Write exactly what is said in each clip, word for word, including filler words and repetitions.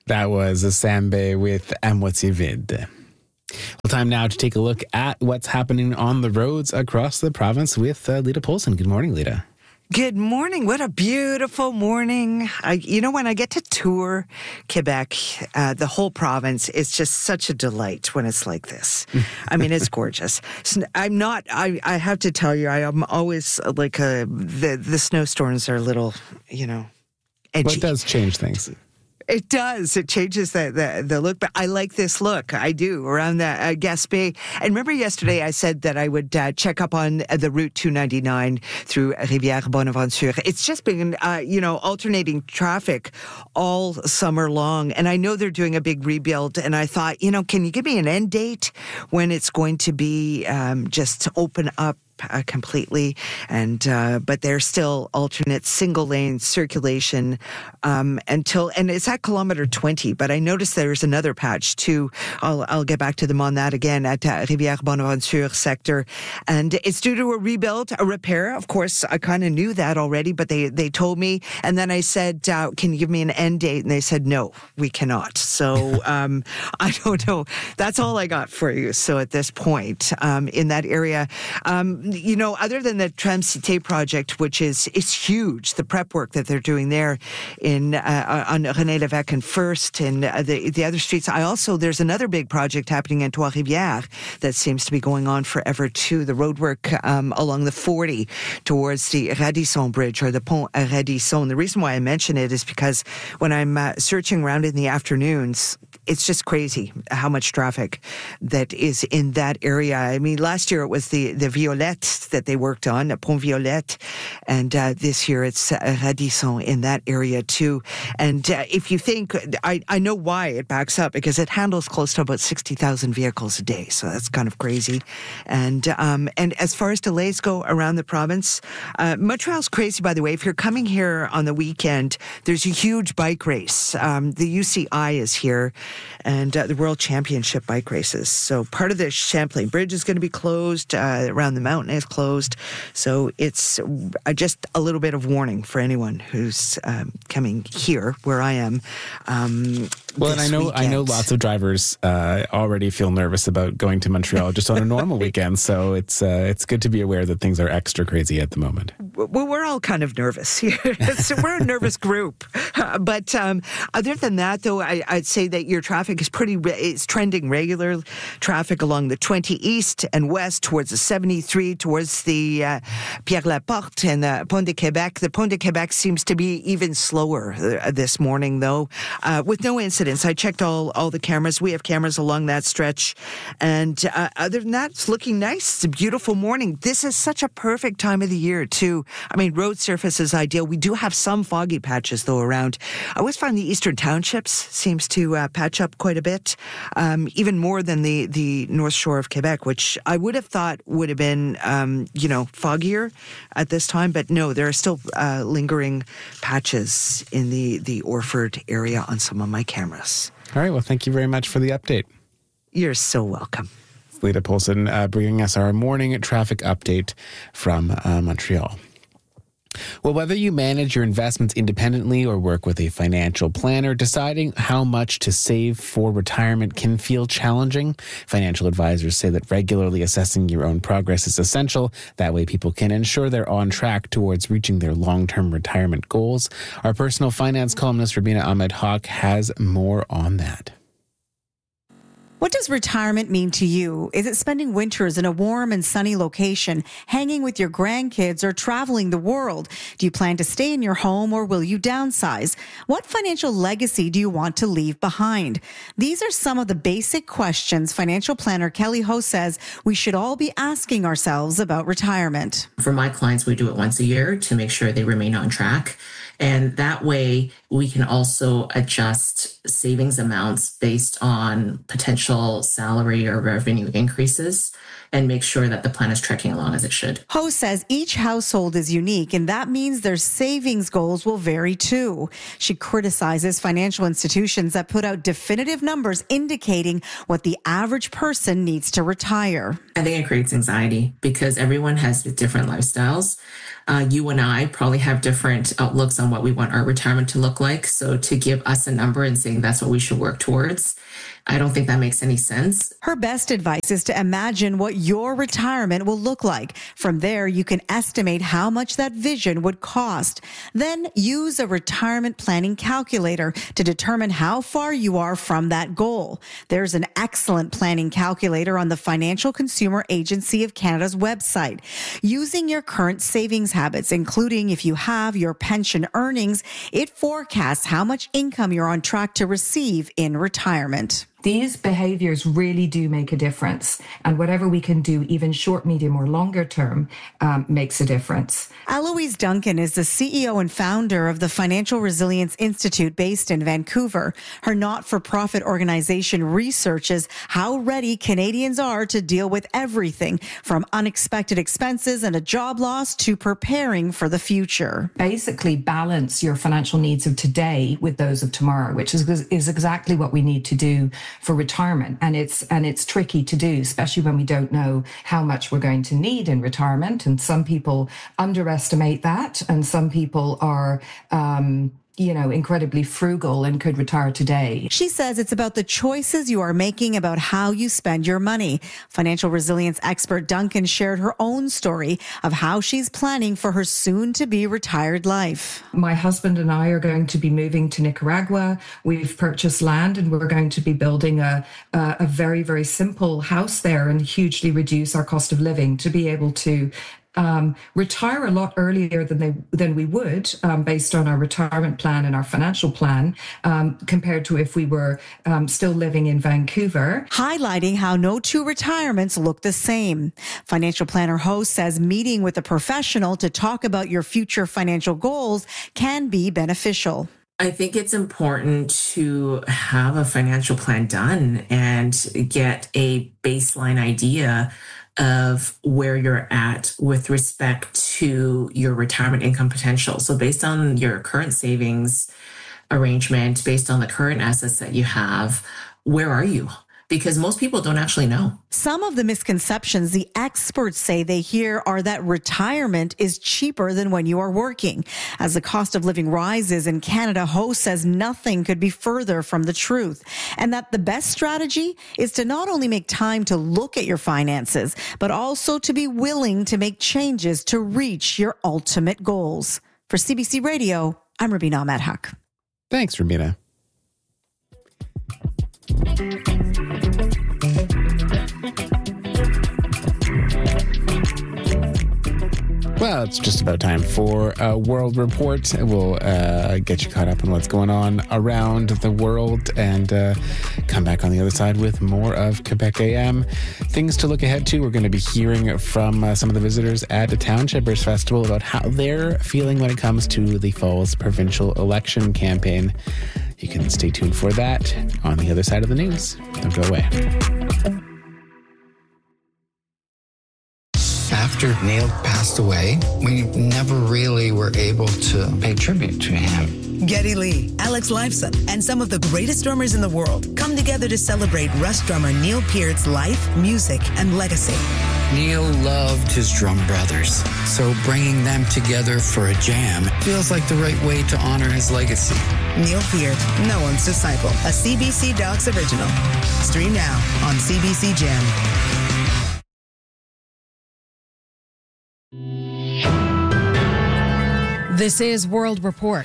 That was a Sambe with À moitié vide. Well, time now to take a look at what's happening on the roads across the province with uh, Lita Polson. Good morning, Lita. Good morning. What a beautiful morning. I, you know, when I get to tour Quebec, uh, the whole province, it's just such a delight when it's like this. I mean, it's gorgeous. So I'm not, I, I have to tell you, I am always like, a, the, the snowstorms are a little, you know, edgy. Well, it does change things. It does. It changes the, the, the look. But I like this look. I do, around the uh, Gaspé. And remember yesterday I said that I would uh, check up on uh, the Route two ninety-nine through Rivière-Bonaventure. It's just been, uh, you know, alternating traffic all summer long. And I know they're doing a big rebuild. And I thought, you know, can you give me an end date when it's going to be um, just open up? Uh, completely, and uh, but there's still alternate single lane circulation um, until, and it's at kilometer twenty. But I noticed there's another patch too. I'll I'll get back to them on that again at uh, Rivière-Bonaventure sector, and it's due to a rebuild, a repair. Of course, I kind of knew that already, but they they told me, and then I said, uh, "Can you give me an end date?" And they said, "No, we cannot." So um, I don't know. That's all I got for you. So at this point, um, in that area. Um, You know, other than the Tram-Cité project, which is is huge, the prep work that they're doing there in uh, on René Lévesque and First and uh, the the other streets. I also there's another big project happening in Trois-Rivières that seems to be going on forever too. The roadwork um, along the forty towards the Radisson Bridge or the Pont Radisson. The reason why I mention it is because when I'm uh, searching around in the afternoons, it's just crazy how much traffic that is in that area. I mean, last year it was the the Violette that they worked on, Pont Violette, and uh, this year it's uh, Radisson in that area too. And uh, if you think, I, I know why it backs up, because it handles close to about sixty thousand vehicles a day, so that's kind of crazy. And um, and as far as delays go around the province, uh, Montreal's crazy, by the way. If you're coming here on the weekend, there's a huge bike race. Um, the U C I is here, and uh, the World Championship bike races. So part of the Champlain Bridge is going to be closed, uh, around the mountain is closed. So it's uh, just a little bit of warning for anyone who's um, coming here where I am. Um, well, and I know weekend. I know lots of drivers uh, already feel nervous about going to Montreal just on a normal weekend. So it's uh, it's good to be aware that things are extra crazy at the moment. Well, we're all kind of nervous here. So we're a nervous group. Uh, but um, other than that, though, I, I'd say that your traffic is pretty, re- it's trending regular traffic along the twenty east and west towards the seventy-three, towards the uh, Pierre-Laporte and the Pont de Québec. The Pont de Québec seems to be even slower uh, this morning, though, uh, with no incidents. I checked all, all the cameras. We have cameras along that stretch. And uh, other than that, it's looking nice. It's a beautiful morning. This is such a perfect time of the year, too. I mean, road surface is ideal. We do have some foggy patches, though, around. I always find the eastern townships seems to uh, patch up quite a bit, um, even more than the, the north shore of Quebec, which I would have thought would have been, um, you know, foggier at this time. But no, there are still uh, lingering patches in the, the Orford area on some of my cameras. All right. Well, thank you very much for the update. You're so welcome. It's Lita Polson uh, bringing us our morning traffic update from uh, Montreal. Well, whether you manage your investments independently or work with a financial planner, deciding how much to save for retirement can feel challenging. Financial advisors say that regularly assessing your own progress is essential. That way people can ensure they're on track towards reaching their long-term retirement goals. Our personal finance columnist, Rabina Ahmed-Haq, has more on that. What does retirement mean to you? Is it spending winters in a warm and sunny location, hanging with your grandkids, or traveling the world? Do you plan to stay in your home, or will you downsize? What financial legacy do you want to leave behind? These are some of the basic questions financial planner Kelly Ho says we should all be asking ourselves about retirement. For my clients, we do it once a year to make sure they remain on track. And that way we can also adjust savings amounts based on potential salary or revenue increases and make sure that the plan is trekking along as it should. Ho says each household is unique, and that means their savings goals will vary too. She criticizes financial institutions that put out definitive numbers indicating what the average person needs to retire. I think it creates anxiety because everyone has different lifestyles. Uh, you and I probably have different outlooks on on what we want our retirement to look like. So to give us a number and saying that's what we should work towards, I don't think that makes any sense. Her best advice is to imagine what your retirement will look like. From there, you can estimate how much that vision would cost. Then use a retirement planning calculator to determine how far you are from that goal. There's an excellent planning calculator on the Financial Consumer Agency of Canada's website. Using your current savings habits, including if you have your pension earnings, it forecasts how much income you're on track to receive in retirement. These behaviors really do make a difference. And whatever we can do, even short, medium, or longer term, um, makes a difference. Eloise Duncan is the C E O and founder of the Financial Resilience Institute based in Vancouver. Her not-for-profit organization researches how ready Canadians are to deal with everything from unexpected expenses and a job loss to preparing for the future. Basically, balance your financial needs of today with those of tomorrow, which is, is exactly what we need to do for retirement. And it's and it's tricky to do, especially when we don't know how much we're going to need in retirement. And some people underestimate that. And some people are, um, you know, incredibly frugal and could retire today. She says it's about the choices you are making about how you spend your money. Financial resilience expert Duncan shared her own story of how she's planning for her soon-to-be retired life. My husband and I are going to be moving to Nicaragua. We've purchased land and we're going to be building a, a, a very, very simple house there and hugely reduce our cost of living to be able to Um, retire a lot earlier than they than we would um, based on our retirement plan and our financial plan um, compared to if we were um, still living in Vancouver. Highlighting how no two retirements look the same. Financial Planner host says meeting with a professional to talk about your future financial goals can be beneficial. I think it's important to have a financial plan done and get a baseline idea of where you're at with respect to your retirement income potential. So based on your current savings arrangement, based on the current assets that you have, where are you? Because most people don't actually know. Some of the misconceptions the experts say they hear are that retirement is cheaper than when you are working. As the cost of living rises in Canada, host says nothing could be further from the truth. And that the best strategy is to not only make time to look at your finances, but also to be willing to make changes to reach your ultimate goals. For C B C Radio, I'm Rubina Ahmed-Haq. Thanks, Rubina. Well, it's just about time for a World Report. We'll uh, get you caught up on what's going on around the world and uh, come back on the other side with more of Quebec A M. Things to look ahead to. We're going to be hearing from uh, some of the visitors at the Townshippers Festival about how they're feeling when it comes to the fall's provincial election campaign. You can stay tuned for that on the other side of the news. Don't go away. After Neil passed away, we never really were able to pay tribute to him. Geddy Lee, Alex Lifeson, and some of the greatest drummers in the world come together to celebrate Rush drummer Neil Peart's life, music, and legacy. Neil loved his drum brothers, so bringing them together for a jam feels like the right way to honor his legacy. Neil Peart, no one's disciple, a C B C Docs original. Stream now on C B C Gem. This is World Report.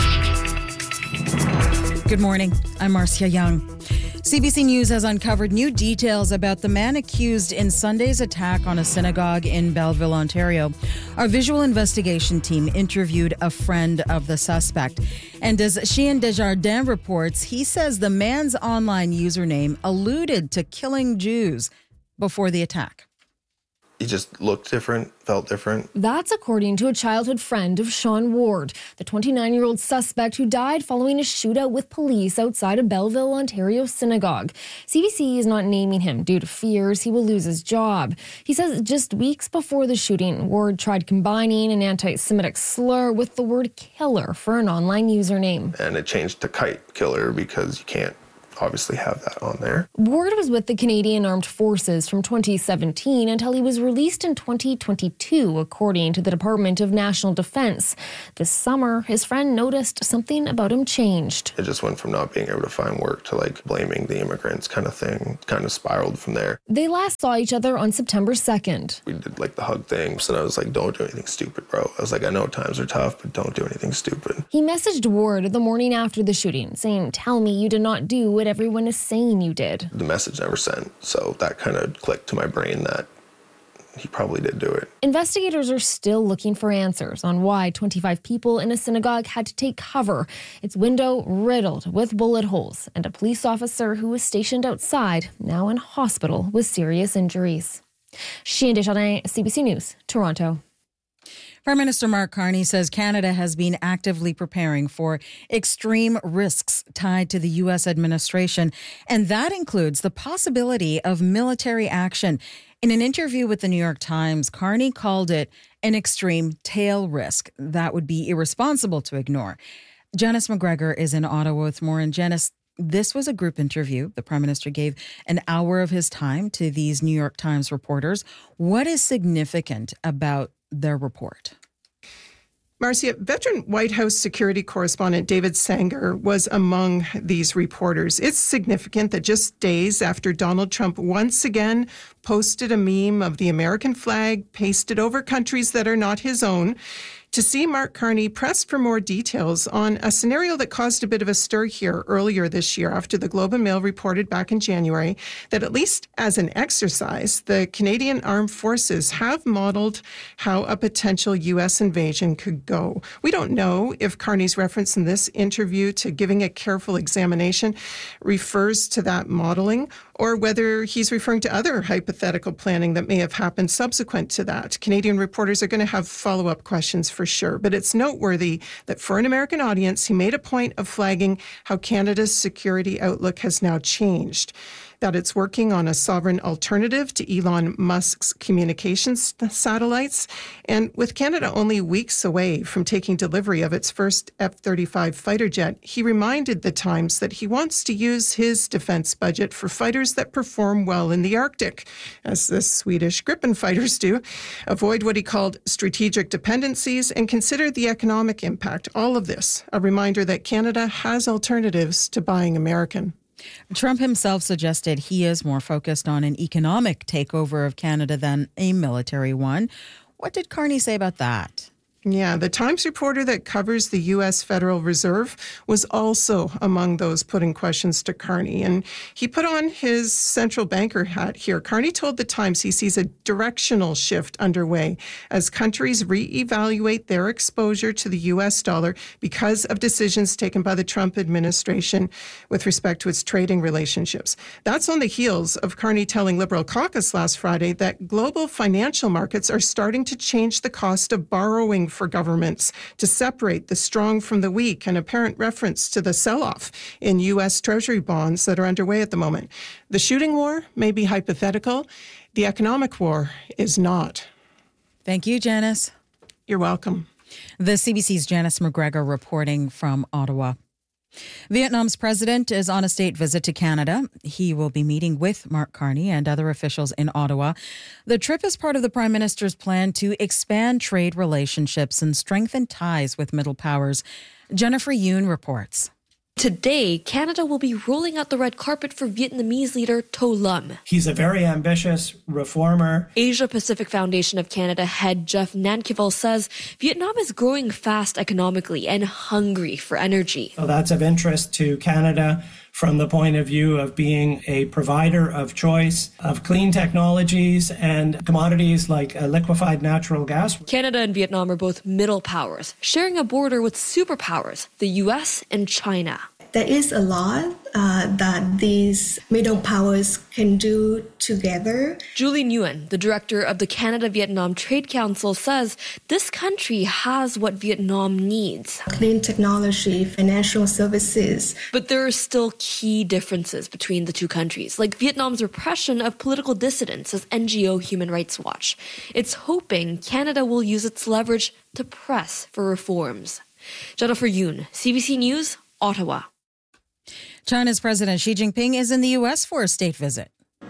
Good morning. I'm Marcia Young. C B C News has uncovered new details about the man accused in Sunday's attack on a synagogue in Belleville, Ontario. Our visual investigation team interviewed a friend of the suspect. And as Sheehan Desjardins reports, he says the man's online username alluded to killing Jews before the attack. He just looked different, felt different. That's according to a childhood friend of Sean Ward, the twenty-nine-year-old suspect who died following a shootout with police outside a Belleville, Ontario synagogue. C B C is not naming him due to fears he will lose his job. He says just weeks before the shooting, Ward tried combining an anti-Semitic slur with the word killer for an online username. And it changed to kite killer because you can't obviously have that on there. Ward was with the Canadian Armed Forces from twenty seventeen until he was released in twenty twenty-two, according to the Department of National Defense. This summer, his friend noticed something about him changed. It just went from not being able to find work to like blaming the immigrants kind of thing, kind of spiraled from there. They last saw each other on September second. We did like the hug thing, so I was like, don't do anything stupid, bro. I was like, I know times are tough, but don't do anything stupid. He messaged Ward the morning after the shooting, saying, tell me you did not do what everyone is saying you did. The message never sent, so that kind of clicked to my brain that he probably did do it. Investigators are still looking for answers on why twenty-five people in a synagogue had to take cover, its window riddled with bullet holes, and a police officer who was stationed outside, now in hospital with serious injuries. Chien Desjardins, C B C News, Toronto. Prime Minister Mark Carney says Canada has been actively preparing for extreme risks tied to the U S administration, and that includes the possibility of military action. In an interview with the New York Times, Carney called it an extreme tail risk that would be irresponsible to ignore. Janice McGregor is in Ottawa with more. And Janice, this was a group interview. The Prime Minister gave an hour of his time to these New York Times reporters. What is significant about their report? Marcia, veteran White House security correspondent David Sanger was among these reporters. It's significant that just days after Donald Trump once again posted a meme of the American flag pasted over countries that are not his own, to see Mark Carney press for more details on a scenario that caused a bit of a stir here earlier this year after the Globe and Mail reported back in January that, at least as an exercise, the Canadian Armed Forces have modeled how a potential U S invasion could go. We don't know if Carney's reference in this interview to giving a careful examination refers to that modeling, or whether he's referring to other hypothetical planning that may have happened subsequent to that. Canadian reporters are going to have follow-up questions for sure, but it's noteworthy that for an American audience, he made a point of flagging how Canada's security outlook has now changed, that it's working on a sovereign alternative to Elon Musk's communications satellites. And with Canada only weeks away from taking delivery of its first F thirty-five fighter jet, he reminded the Times that he wants to use his defense budget for fighters that perform well in the Arctic, as the Swedish Gripen fighters do, avoid what he called strategic dependencies, and consider the economic impact. All of this, a reminder that Canada has alternatives to buying American. Trump himself suggested he is more focused on an economic takeover of Canada than a military one. What did Carney say about that? Yeah, the Times reporter that covers the U S Federal Reserve was also among those putting questions to Carney. And he put on his central banker hat here. Carney told the Times he sees a directional shift underway as countries reevaluate their exposure to the U S dollar because of decisions taken by the Trump administration with respect to its trading relationships. That's on the heels of Carney telling Liberal caucus last Friday that global financial markets are starting to change the cost of borrowing for governments to separate the strong from the weak, an apparent reference to the sell-off in U S Treasury bonds that are underway at the moment. The shooting war may be hypothetical. The economic war is not. Thank you, Janice. You're welcome. The C B C's Janice McGregor reporting from Ottawa. Vietnam's president is on a state visit to Canada. He will be meeting with Mark Carney and other officials in Ottawa. The trip is part of the Prime Minister's plan to expand trade relationships and strengthen ties with middle powers. Jennifer Yoon reports. Today, Canada will be rolling out the red carpet for Vietnamese leader To Lam. He's a very ambitious reformer. Asia Pacific Foundation of Canada head Jeff Nankival says Vietnam is growing fast economically and hungry for energy. So that's of interest to Canada from the point of view of being a provider of choice of clean technologies and commodities like uh, liquefied natural gas. Canada and Vietnam are both middle powers, sharing a border with superpowers, the U S and China. There is a lot uh, that these middle powers can do together. Julie Nguyen, the director of the Canada-Vietnam Trade Council, says this country has what Vietnam needs. Clean technology, financial services. But there are still key differences between the two countries, like Vietnam's repression of political dissidents, says N G O Human Rights Watch. It's hoping Canada will use its leverage to press for reforms. Jennifer Yoon, C B C News, Ottawa. China's President Xi Jinping is in the U S for a state visit.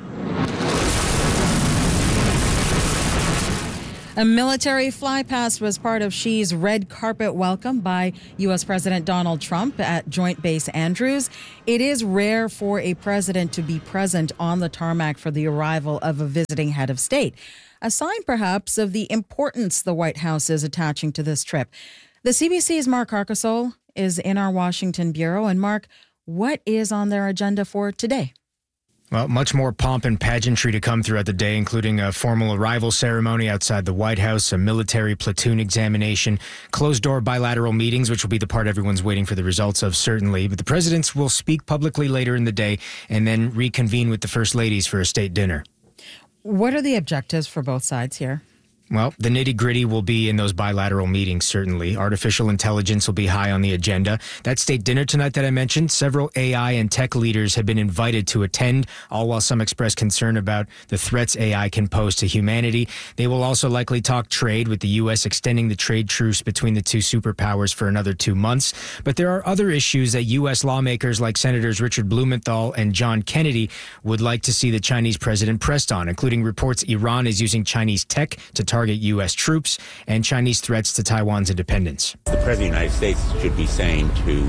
A military flypast was part of Xi's red carpet welcome by U S President Donald Trump at Joint Base Andrews. It is rare for a president to be present on the tarmac for the arrival of a visiting head of state, a sign perhaps of the importance the White House is attaching to this trip. The C B C's Mark Carcasole is in our Washington bureau. And Mark, what is on their agenda for today? Well, much more pomp and pageantry to come throughout the day, including a formal arrival ceremony outside the White House, a military platoon examination, closed-door bilateral meetings, which will be the part everyone's waiting for the results of, certainly. But the presidents will speak publicly later in the day and then reconvene with the first ladies for a state dinner. What are the objectives for both sides here? Well, the nitty-gritty will be in those bilateral meetings, certainly. Artificial intelligence will be high on the agenda. That state dinner tonight that I mentioned, several A I and tech leaders have been invited to attend, all while some express concern about the threats A I can pose to humanity. They will also likely talk trade, with the U S extending the trade truce between the two superpowers for another two months. But there are other issues that U S lawmakers like Senators Richard Blumenthal and John Kennedy would like to see the Chinese president pressed on, including reports Iran is using Chinese tech to target target U S troops and Chinese threats to Taiwan's independence. The President of the United States should be saying to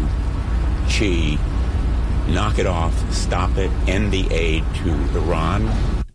Xi, knock it off, stop it, end the aid to Iran.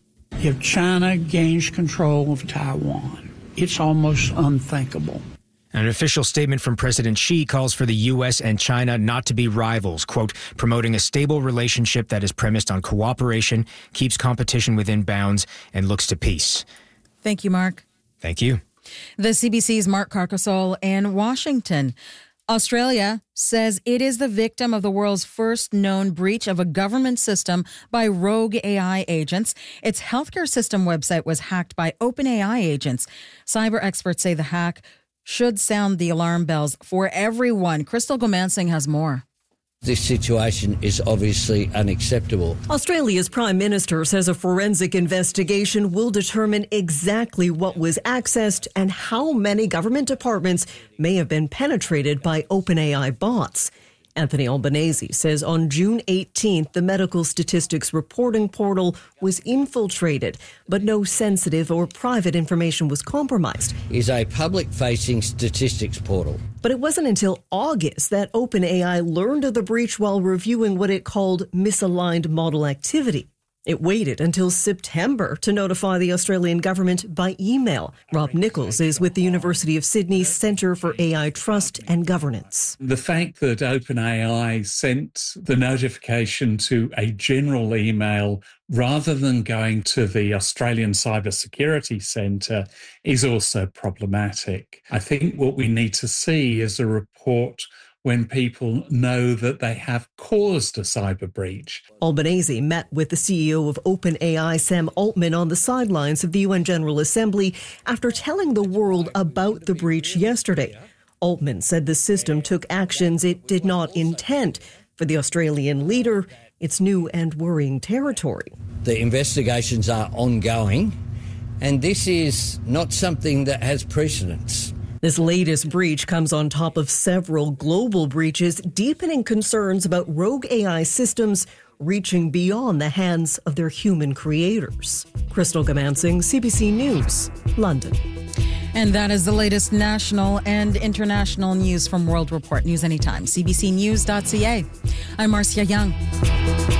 If China gains control of Taiwan, it's almost unthinkable. An official statement from President Xi calls for the U S and China not to be rivals, quote, promoting a stable relationship that is premised on cooperation, keeps competition within bounds, and looks to peace. Thank you, Mark. Thank you. The C B C's Mark Carcasole in Washington. Australia says it is the victim of the world's first known breach of a government system by rogue A I agents. Its healthcare system website was hacked by OpenAI agents. Cyber experts say the hack should sound the alarm bells for everyone. Crystal Gomansing has more. This situation is obviously unacceptable. Australia's Prime Minister says a forensic investigation will determine exactly what was accessed and how many government departments may have been penetrated by OpenAI bots. Anthony Albanese says on June eighteenth, the medical statistics reporting portal was infiltrated, but no sensitive or private information was compromised. Is a public-facing statistics portal. But it wasn't until August that OpenAI learned of the breach while reviewing what it called misaligned model activity. It waited until September to notify the Australian government by email. Rob Nichols is with the University of Sydney's Centre for A I Trust and Governance. The fact that OpenAI sent the notification to a general email rather than going to the Australian Cybersecurity Centre is also problematic. I think what we need to see is a report when people know that they have caused a cyber breach. Albanese met with the C E O of OpenAI, Sam Altman, on the sidelines of the U N General Assembly after telling the world about the breach yesterday. Altman said the system took actions it did not intend. For the Australian leader, it's new and worrying territory. The investigations are ongoing, and this is not something that has precedence. This latest breach comes on top of several global breaches, deepening concerns about rogue A I systems reaching beyond the hands of their human creators. Crystal Gomansing, C B C News, London. And that is the latest national and international news from World Report. News anytime, c b c news dot c a. I'm Marcia Young.